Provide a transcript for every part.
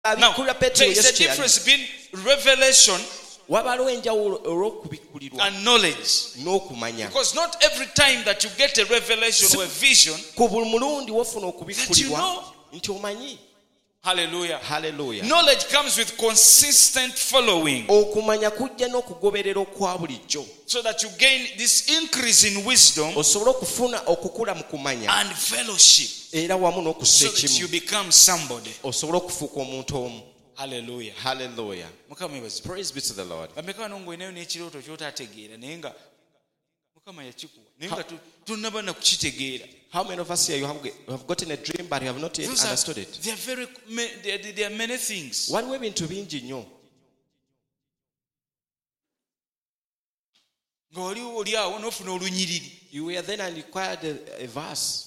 Now, there is a difference between revelation and knowledge. Because not every time that you get a revelation or a vision that you know. Hallelujah. Hallelujah. Knowledge comes with consistent following. So that you gain this increase in wisdom and fellowship. So that you become somebody. Hallelujah. Hallelujah. Praise be to the Lord. How many of us here have gotten a dream but you have not yet understood it? There are many things. What we've been to be in you were then and required a verse.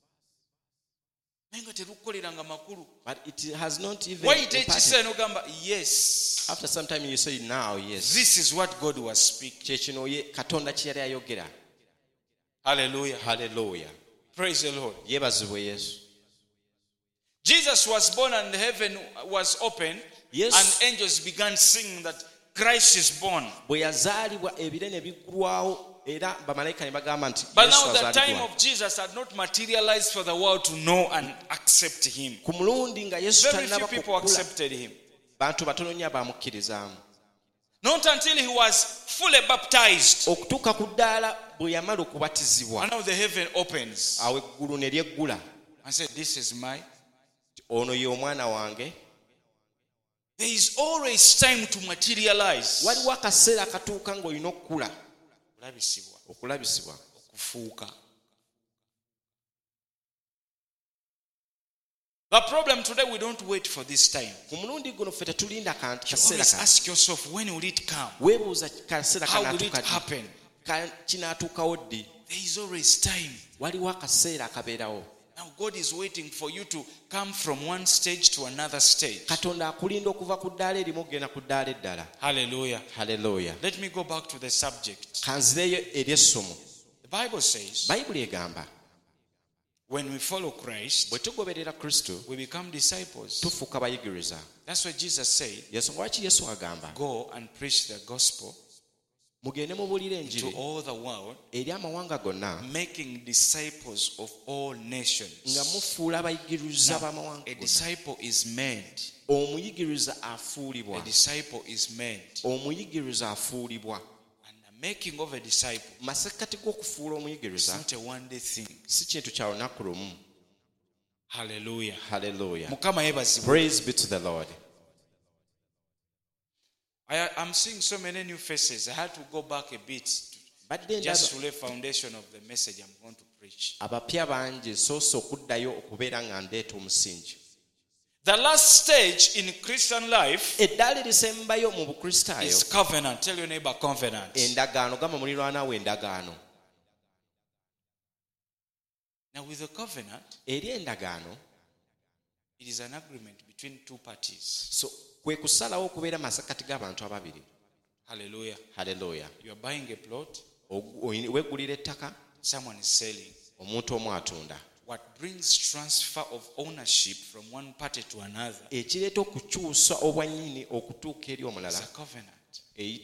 But it has not even yes. After some time you say now, yes. This is what God was speaking. Hallelujah. Hallelujah. Praise the Lord. Yes. Jesus was born and heaven was open. Yes. And angels began singing that Christ is born. But now the time of Jesus had not materialized for the world to know and accept him. Very few people accepted him. Not until he was fully baptized. And now the heaven opens. And said, this is my. There is always time to materialize. The problem today, we don't wait for this time. You always ask yourself, when will it come? How will it happen? There is always time. Now God is waiting for you to come from one stage to another stage. Hallelujah. Hallelujah. Let me go back to the subject. The Bible says, when we follow Christ, we become disciples. That's what Jesus said. Go and preach the gospel to all the world, making disciples of all nations. Now, a disciple is made. A disciple is made. Making of a disciple is not a one-day thing. Hallelujah. Hallelujah. Praise be to the Lord. I'm seeing so many new faces. I had to go back a bit just to lay foundation of the message I'm going to preach. The last stage in Christian life is covenant. Tell your neighbor covenant. Now with the covenant, it is an agreement between two parties. So, hallelujah. Hallelujah. You are buying a plot. Someone is selling. What brings transfer of ownership from one party to another is a covenant.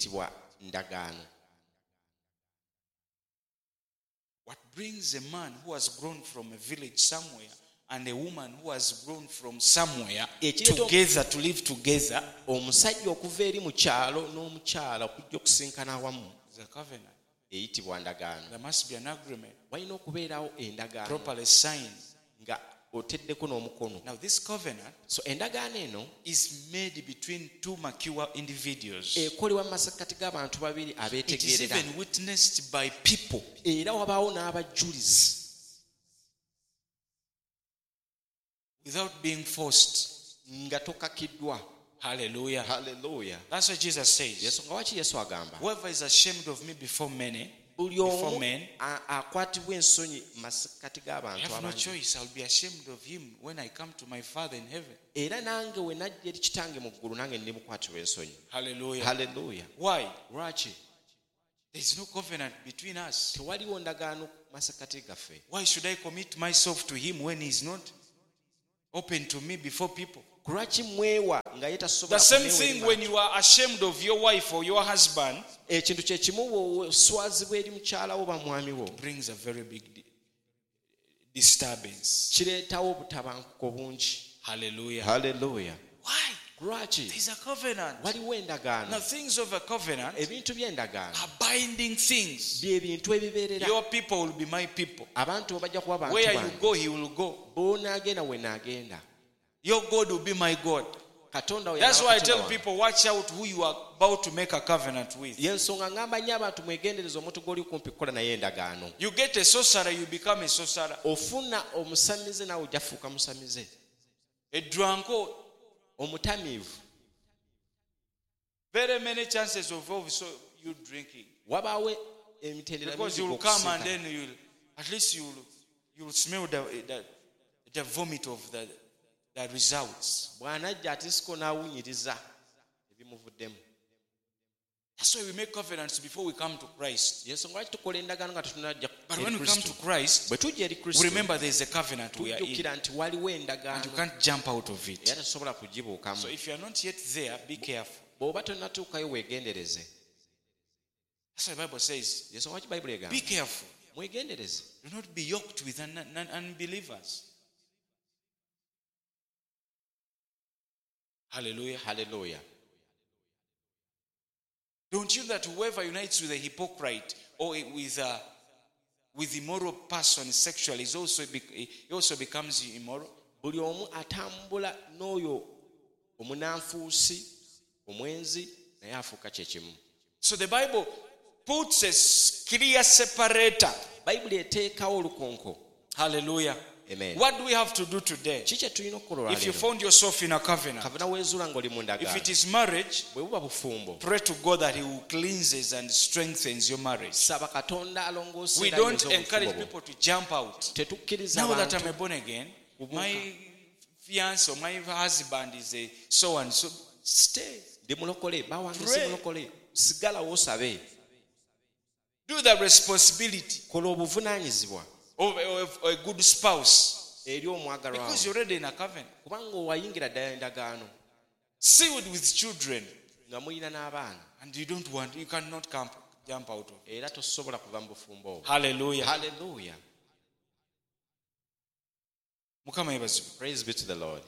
What brings a man who has grown from a village somewhere and a woman who has grown from somewhere together to live together is a covenant. There must be an agreement properly signed. Now this covenant is made between two mature individuals. It is even witnessed by people. Without being forced. Hallelujah. Hallelujah. That's what Jesus says. Whoever is ashamed of me before men, I have no choice. I'll be ashamed of him when I come to my Father in heaven. Hallelujah. Hallelujah. Why? There is no covenant between us. Why should I commit myself to him when he's not open to me before people? Kulwaki mwewa nga The yetasobola same thing when you are ashamed of your wife or your husband ekintu kye kimu swazibwa eri mukyala wo ba mwami wo brings a very big disturbance. kireetawo obutabanguko bungi. Hallelujah. Hallelujah. Why? Lwaki? There's a covenant. Waliwo Now endagaano. things of a covenant Ebintu by'endagaano are binding things. bye bintu ebibeerera. Your people will be my people. Abantu bajja kuba bantu Where you bange. go, he will go. Bw'onaagenda we naagenda. Your God will be my God. Katonda we That's y'aba why I Katonda tell wange. people, watch out who you are about to make a covenant with. Y'ensonga ngamba nnyo abantu mwegendereza omuntu gw'oli kumpi kukola naye endagaano. You get a sorcerer, you become a sorcerer. Ofuna omusamize naawe ojja fuuka musamize. A drunkard. Omutamiivu. Very many chances of also you drinking. Wabaawo emitendera Because mingi you will come and okusinga. then at least you will smell the vomit of the results. Bw'anajja ate siko n'awunyiriza ebimuvuddemu. That's why we make covenants before we come to Christ. Y'ensonga lwaki tukola endagaano nga tetunajja But eri when we come to Kristo. Christ, Bwe tujja eri we Kristo remember there is a covenant we are in. tujjukira nti waliwo And you endagaano can't jump out of it. era tosobola kugibuukamu. So if you are not yet there, be careful. Bw'oba tonnatuukayo weegendereze. That's why the Bible says, Y'ensonga lwaki Bayibuli egamba be careful. mwegendereze. Do not be yoked with unbelievers. Hallelujah. Hallelujah. Don't you that whoever unites with a hypocrite or with immoral person sexually he also becomes immoral? Buli omu atambula n'oyo omunanfuusi omwenzi naye afuuka kye kimu. So the Bible puts a clear separator. Bayibuli eteekawo olukonko. Hallelujah. Amen. What do we have to do today? Ki kye tulina okukola If you olwaleero? found yourself in a covenant, Kavuna weezuula ng'oli mu if ndagaano. it is marriage, Bwe buba bufumbo. pray to God that He will cleanses and strengthens your marriage. Saba Katonda alongoose We era don't ayinza encourage obufumbo bwo. people to jump out. Tetukkiriza Now that abantu I'm a born again, my fiance or my husband is a so and so. Stay. ndi mulokole bawange Pray. si mulokole sigalawo osabe. Do the responsibility Kola obuvunaanyizibwa of a good spouse. eri omwagalwa Because wawe. you're already in a covenant. Kubanga owayingira ddala endagaano Sealed with children. nga mulina n'abaana And you cannot jump out of it. era tosobola kuva mu bufumbo obwo. Hallelujah. Hallelujah. Mukama yebazibwe. Praise be to the Lord.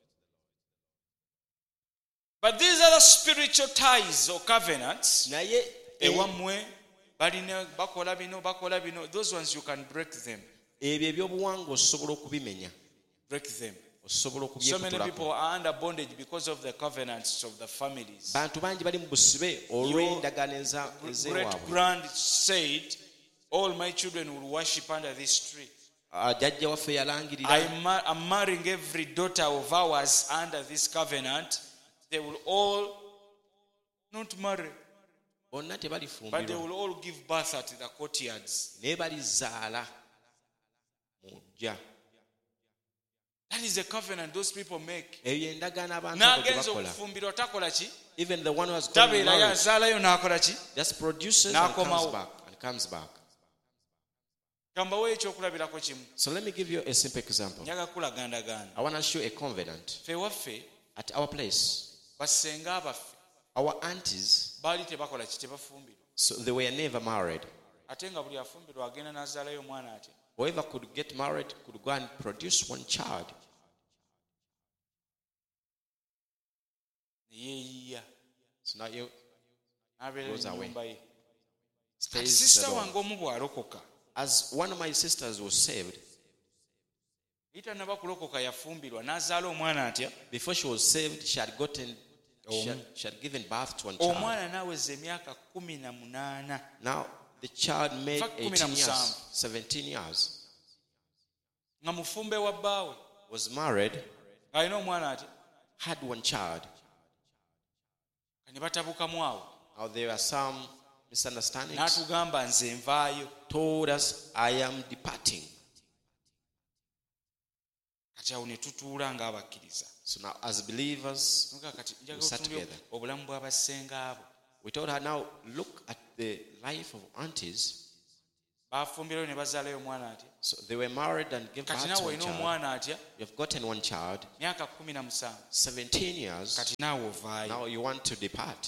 But these are the spiritual ties or covenants. Naye Ewamwe balina bakola bino. Those ones you can break them. ebyo ebyobuwangwa osobola okubimenya. Break them. Osobola So many okubyekutulako. people are under bondage because of the covenants of the families. Bantu bangi bali mu busibe olw'endagaano Great ez'ewaabwe. grand said, all my children will worship under this tree. Jjajja waffe yalangirira I'm marrying every daughter of ours under this covenant. They will all not marry, bonna but they tebalifumbirwa will all give birth at the courtyards. naye balizaala mu ggya. That is the covenant those people make. Eyo endagaano abantu abo gye N'agenza bakola. okufumbirwa takola ki? Even the one who has gone Tabeerayo married azaalayo n'akola ki? just produces N'akomawo. and comes back. Gambawo ekyokulabirako kimu. So let me give you a simple example. Njaga kulagandaganda. I want to show a covenant. Ffe waffe At our place, bassenga abaffe our aunties, baali tebakola ki tebafumbirwa. so they were never married. Ate nga buli afumbirwa agenda n'azaalayo omwana atya. Whoever could get married could go and produce one child. Ne yeeyiya. So now you N'abeera Goes mu away. nnyumba ye. Kati stays sisita alone. wange omu bw'alokoka. As one of my sisters was saved, Tannaba kulokoka yafumbirwa n'azaala omwana atya. before she was saved, she had given birth to one child. Omwana n'aweza emyaka 18. Now the child made In fact, 18 years, 17. 17 years, Nga mufumbe wa bbaawe. was married, Alina omwana atya. had one child. Ne batabukamu awo. Now there are some misunderstandings. N'atugamba nze nvaayo. Told us, I am departing. Kati awo ne tutuula ng'abakkiriza. So now as believers, Nuga kati njaga We sat otunuulire together. obulamu bw'abassenga abo. we told her, now look at the life of aunties. bafumbirayo ne bazaalayo omwana atya. So they were married and gave Kati birth naawe to one olina child. omwana atya You've gotten one child, myaka 17. 17 years. Kati naawe ovaayo. Now you want to depart.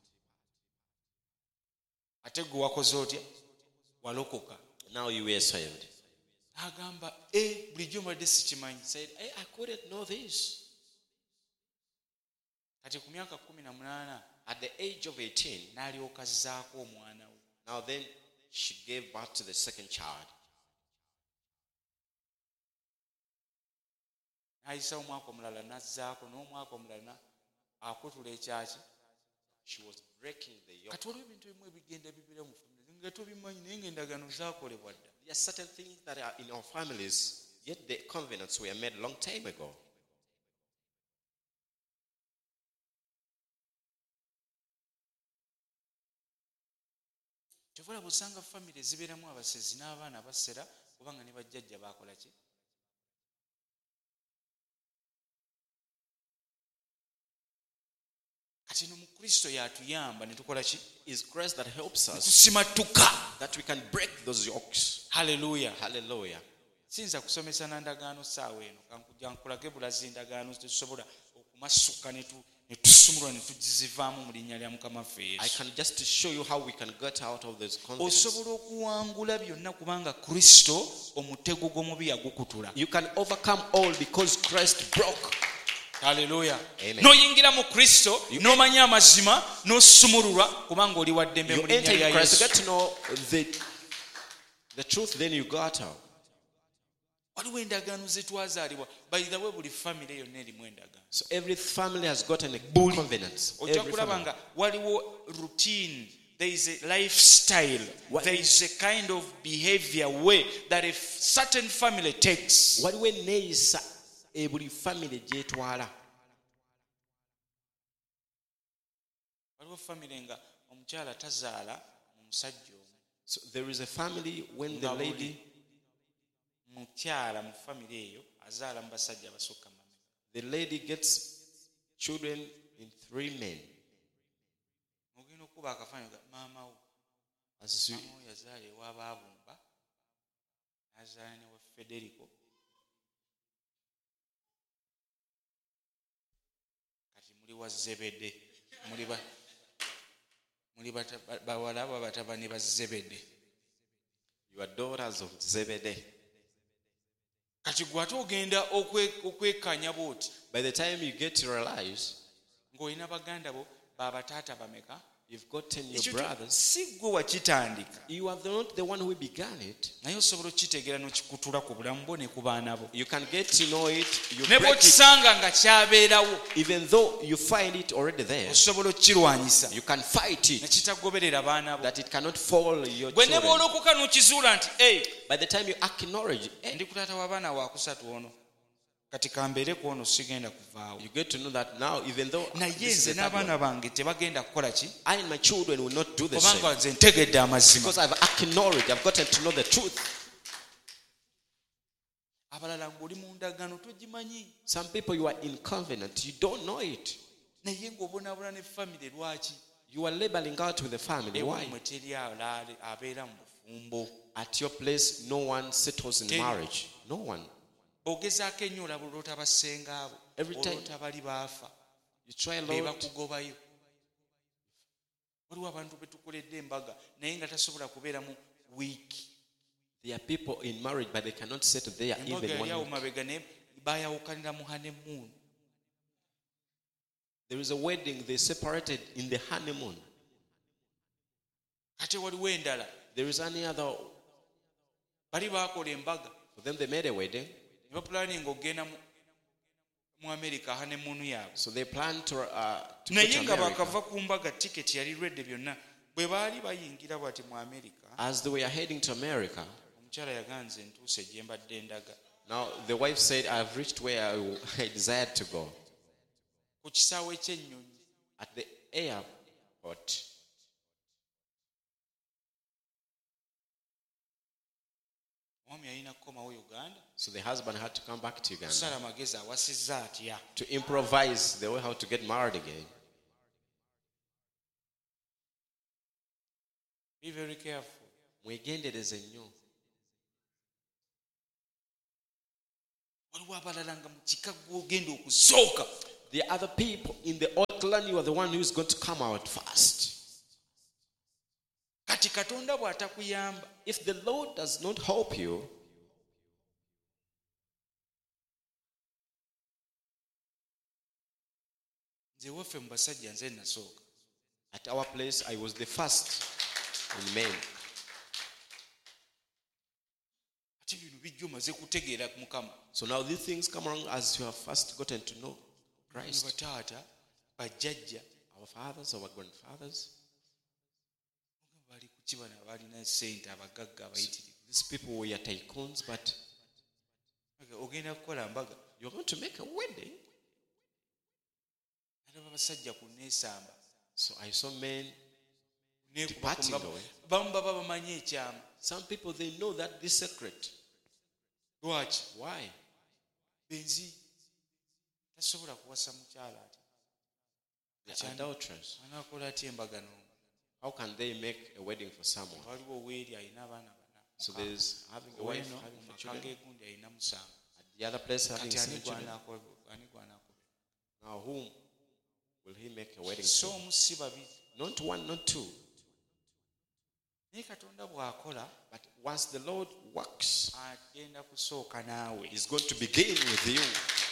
Ate gwe wakoze otya walokoka. Now you were saved. Agamba bulijjo mbadde sikimanyi. Said, hey, I couldn't know this. Kati ku myaka 18 At the age of 18, n'alyoka azzaako omwana we. now then she gave birth to the second child. N'ayisa omwaka omulala n'azzaako n'omwaka omulala akutula ekyaki. She was breaking the yoke. Kati waliwo ebintu ebimu ebigenda bibira mu famire nga tobimanyi naye ng'endagaano zaakolebwa dda. There are certain things that are in our families, yet the covenants were made a long time ago. Kyova olaba osanga famire zibeeramu abasezi n'abaana basera kubanga ne bajjajja baakola ki? Kati no mu Kristo y'atuyamba ne tukola ki? It's grace that helps us, Tusimatuka. that we can break those yokes. Hallelujah. Hallelujah. Siyinza kusomesa na ndagaano ssaawa eno kankujja nkulage bulazi endagaano tetusobola okumasuka ne tusumulwa ne tugizivaamu mu linnya lya Mukama waffe I Yesu. can just show you how we can get out of this confidence. Osobola okuwangula byonna kubanga Kristo omutego gw'omubi yagukutula. You can overcome all because Christ broke. Hallelujah. Amen. N'oyingira mu Kristo n'omanya amazima n'osumululwa kubanga oli wa ddembe You mu linnya enter lya in Christ, you Yesu. get to know the truth, then you got out. Waliwo endagaano ze twazaalibwa. By the way, buli famire yonna erimu endagaano. So every family has gotten a covenant. Ojja Every kulaba family. nga waliwo routine. There is a lifestyle. There is a kind of behavior way that a certain family takes. Waliwo enneeyisa buli family gyetwala. Waliwo famire nga omukyala tazaala mu musajja omu. So there is a family when the lady, mukyala mu famire eyo azaala mu basajja abasukka mu mameka. the lady gets children in 3 men. Ogenda okuba akafaananyi ga maama wo. As you, Maama wo yazaala ewa Baabumba n'azaala ne wa Federico. Kati muli wa Zebede. Muli bawala ba batabani ba Zebede. you are daughters of Zebedee. Kati gwe ate ogenda okwekanya bw'oti By the time you get to realize ng'olina baganda bo babataata bameka. you've gotten your Ekyo brothers, si gwe wakitandika you are not the one who began it. naye osobola okitegeera n'okikutula ku bulamu bo ne ku baana bo. You can get to know it, you Ne break it, bw'okisanga nga kyabeerawo even though you find it already there. osobola okukirwanyisa You can fight ne it, kitagoberera baana bo. that it cannot fall your Gwe ne children. bw'olokoka n'okizuula nti By the time you acknowledge, ndi ku taata w'abaana wakusatu ono kati kambeere ku ono sigenda kuvaawo. you get to know that now, even though Naye this is nze the third n'abaana one, bange tebagenda kukola ki I and my children will not do the same. kubanga nze ntegedde amazima. Because I've acknowledged, I've gotten to know the truth. Abalala ng'oli mu ndagaano togimanyi Some people, you are in covenant, you don't know it. naye ng'obonaabona ne famire lwaki You are labeling out with the family. Why? mwe teri abeera mu bufumbo. At your place, no one settles in Tell you. marriage. No one. Ogezaako ennyo olaba olwota basenga abo Every time. olwota bali baafa You try a be lot. bakugobayo. Waliwo abantu be tukoledde embaga naye nga tasobola kubeera mu wiiki. There are people in marriage, but they cannot settle there Embaga even yali awo 1 week. mabega naye baayawukanira mu honeymoon. There is a wedding, they separated in the honeymoon. Ate waliwo endala There is any other. bali baakola embaga For them, they made a wedding. ne bapulaninga okgenda mu America honeymoon yaabwe. So they plan to go Naye to nga America. bakava ku mbaga tiketi yali redde byonna bwe baali bayingira bwati mu America. As they were heading to America, Omukyala yaganze ntuuse gye mbadde ndaga. now the wife said, I've reached where I desired to go. Ku kisaawe ky'ennyonyi At the airport. omwami yalina kukomawo Uganda So the husband had to come back to Uganda kusala magezi awasizza atya. to improvise the way how to get married again. Be very careful. mwegendereze nnyo. Waliwo abalala nga mu Chicago ogenda okusooka. The other people in the Oakland, you are the one who is going to come out first. Kati Katonda bw'atakuyamba, If the Lord does not help you, nze waffe mu basajja nze nasooka. at our place, I was the first in men. Ate bino bijja omaze kutegeera Mukama. So now these things come along as you have first gotten to know Christ. Bataata, bajjajja, Our fathers, our grandfathers, bali ku kibana balina ssente abagagga abayitirivu. these people were tycoons, but Ogenda kukola mbaga. you're going to make a wedding. Alaba basajja ku neesamba. So I saw men Neekuba departing ku ngabo. away. Bamu baba bamanyi ekyama. Some people, they know that this secret. Lwaki? Why? Benzi tasobola kuwasa mukyala ati. They're adulterers. Anaakola atya embaga n'omu? How can they make a wedding for someone? Waliwo weeri alina abaana bana. So there's having a wife, Oweno having four maka children. g'egundi alina musanvu. At the other place, having Kati ani 7 children. gw'anaakobera? Now, whom will he make a wedding So to? omu si babiri. Not one, not two. Naye Katonda bw'akola, But once the Lord works, agenda kusooka naawe. He's going to begin with you.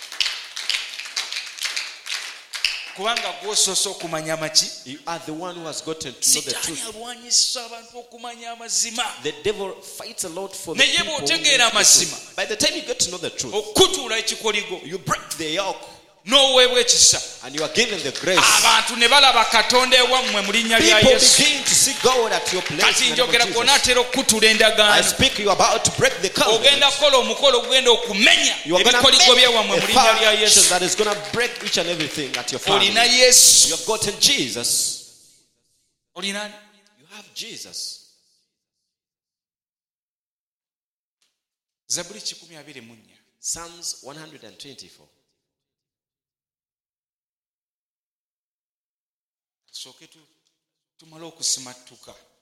Kubanga gw'osoose okumanya amaki. You are the one who has gotten to know the Sitaani truth. alwanyisa abantu okumanya amazima. The devil fights a lot for the Naye people who know bw'otegeera the amazima, truth. By the time you get to know the truth, okutuula ekikoligo, you break the yoke n'oweebwa ekisa. and you are given the grace. Abantu ne balaba Katonda ewammwe mu linnya lya People Yesu. begin to see God at your place. Kati in the name njogera of gw'ona Jesus. atera okukutula I endagaano. speak, you are about to break the Ogenda covenant. kukola omukolo ogenda okumenya You are going to ebikoligo make by'ewammwe mu a linnya lya foundation Yesu. that is going to break each and everything at your family. Olina Yesu. You have gotten Jesus. Olina You have Jesus. Zaburi 124. Psalms 124. Tusooke tumale okusimattuka.